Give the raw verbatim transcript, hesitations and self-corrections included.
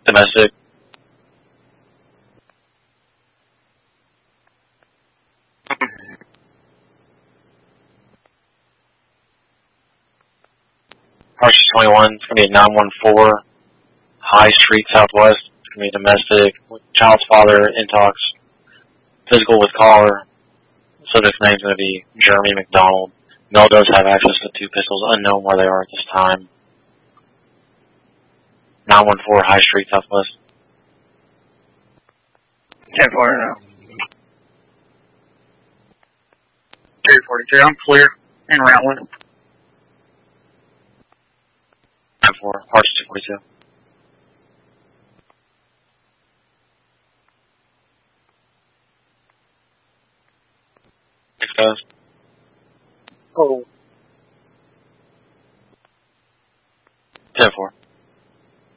Domestic. Horses twenty-one, it's going to be a nine one four, High Street, Southwest. It's going to be domestic. Child's father, intox. Physical with collar. Subject's name is going to be Jeremy McDonald. Mel does have access to two pistols, unknown where they are at this time. nine one four, High Street, Southwest. ten four now. two forty-two, I'm clear. In round one. nine four, Horse two forty-two. Six guys. Oh. ten four.